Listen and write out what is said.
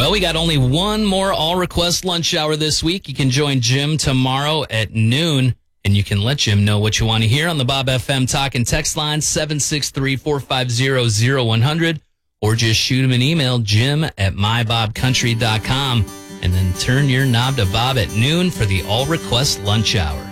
Well, we got only one more all-request lunch hour this week. You can join Jim tomorrow at noon, and you can let Jim know what you want to hear on the Bob FM Talk and Text line, 763-450-0100, or just shoot him an email, jim@mybobcountry.com, and then turn your knob to Bob at noon for the all-request lunch hour.